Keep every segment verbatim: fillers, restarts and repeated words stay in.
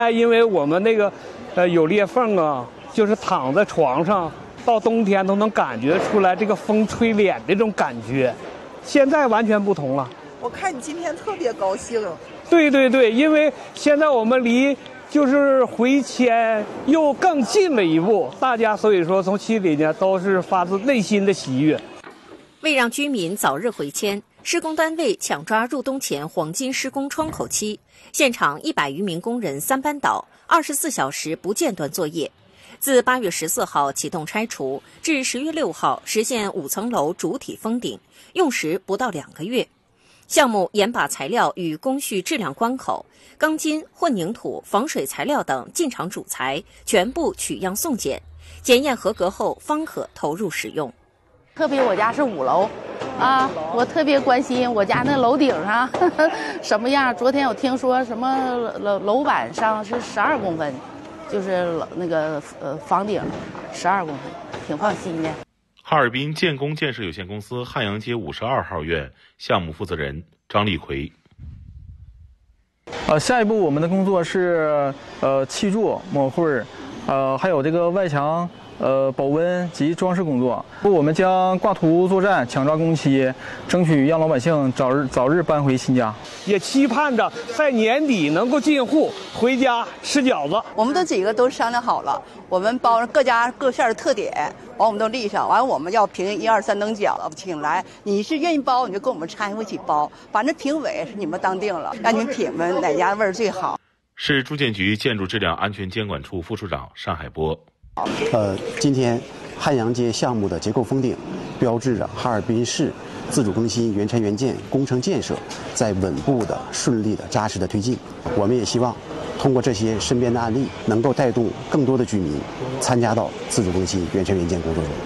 因为我们那个呃有裂缝啊，就是躺在床上，到冬天都能感觉出来这个风吹脸的这种感觉，现在完全不同了。 我看你今天特别高兴。 对对对，因为现在我们离就是回迁又更近了一步，大家所以说从心里呢都是发自内心的喜悦。 为让居民早日回迁，施工单位抢抓入冬前黄金施工窗口期，现场一百余名工人三班倒，二十四小时不间断作业。自八月十四号启动拆除，至十月六号实现五层楼主体封顶，用时不到两个月。项目严把材料与工序质量关口，钢筋、混凝土、防水材料等进场主材全部取样送检，检验合格后方可投入使用。 特别我家是五楼，啊，我特别关心我家那楼顶上呵呵什么样。昨天我听说什么楼楼板上是十二公分，就是那个呃房顶十二公分，挺放心的。 哈尔滨建工建设有限公司汉阳街五十二号院项目负责人张立奎。 呃，下一步我们的工作是呃砌筑、抹绘，呃还有这个外墙呃保温及装饰工作。我们将挂图作战，抢抓工期，争取让老百姓早日早日搬回新家。 也期盼着在年底能够进户回家吃饺子。 我们都几个都商量好了，我们包各家各县的特点，完我们都立上，完我们要评一二三等奖，请来，你是愿意包你就跟我们参与一起包，反正评委是你们当定了，让你们品闻哪家味儿最好。 市住建局建筑质量安全监管处副处长单海波。 呃，今天汉阳街项目的结构封顶，标志着哈尔滨市自主更新原拆原建工程建设在稳步的、顺利的、扎实的推进。我们也希望通过这些身边的案例，能够带动更多的居民参加到自主更新原拆原建工作中。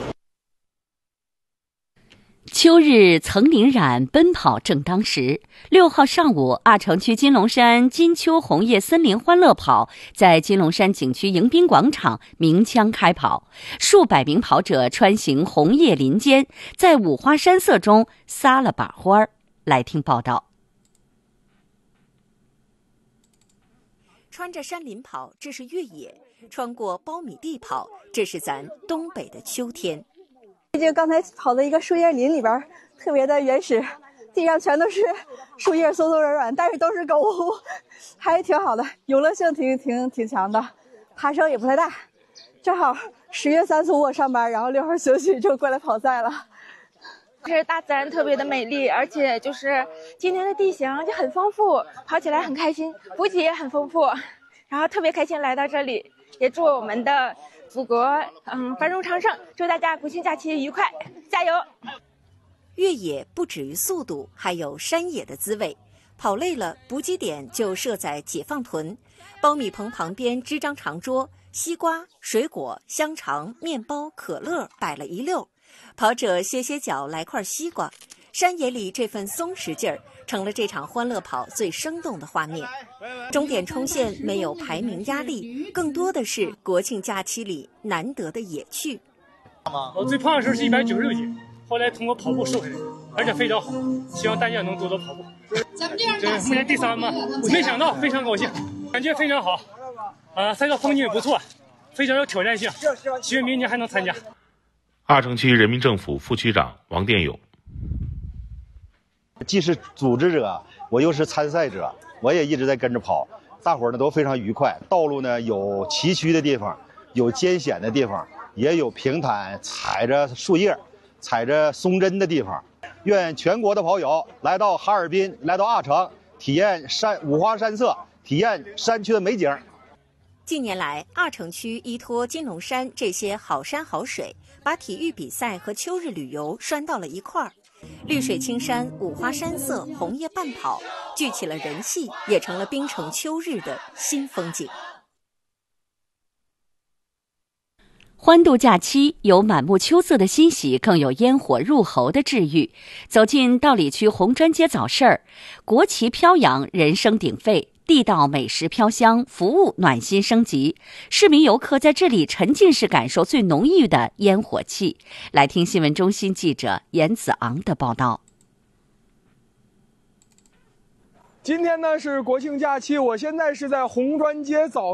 秋日层林染，奔跑正当时。六号上午，阿城区金龙山金秋红叶森林欢乐跑在金龙山景区迎宾广场鸣枪开跑，数百名跑者穿行红叶林间，在五花山色中撒了把花。来听报道。 穿着山林跑，这是越野；穿过苞米地跑，这是咱东北的秋天。 就刚才跑到一个树叶林里边，特别的原始，地上全都是树叶，松松软软，但是都是狗，还挺好的，游乐性挺挺挺强的，爬升也不太大。正好十月三十五我上班，然后六号休息就过来跑赛了。 是大自然特别的美丽，而且就是今天的地形就很丰富，跑起来很开心，补给也很丰富，然后特别开心来到这里，也祝我们的祖国嗯繁荣昌盛，祝大家国庆假期愉快，加油！ 越野不止于速度，还有山野的滋味。跑累了，补给点就设在解放屯，苞米棚旁边支张长桌，西瓜、水果、香肠、面包、可乐摆了一溜。跑者歇歇脚，来块西瓜。山野里这份松弛劲儿，成了这场欢乐跑最生动的画面。终点冲线没有排名压力，更多的是国庆假期里难得的野趣。 我最胖的时候是一百九十六斤，后来通过跑步瘦下来，而且非常好。希望大家能多多跑步。这目前第三嘛，我没想到，非常高兴，感觉非常好。啊，赛道风景也不错，非常有挑战性，希望明年还能参加。 阿城区人民政府副区长王殿友。 既是组织者，我又是参赛者，我也一直在跟着跑，大伙儿呢都非常愉快。道路呢有崎岖的地方，有艰险的地方，也有平坦踩着树叶、踩着松针的地方。愿全国的跑友来到哈尔滨，来到阿城，体验山五花山色，体验山区的美景。 近年来，阿城区依托金龙山这些好山好水，把体育比赛和秋日旅游拴到了一块儿。绿水青山、五花山色、红叶伴跑，聚起了人气，也成了冰城秋日的新风景。 欢度假期，有满目秋色的欣喜，更有烟火入喉的治愈。走进道里区红砖街早市儿，国旗飘扬，人声鼎沸，地道美食飘香，服务暖心升级。市民游客在这里沉浸式感受最浓郁的烟火气。来听新闻中心记者严子昂的报道。 今天呢是国庆假期，我现在是在红砖街早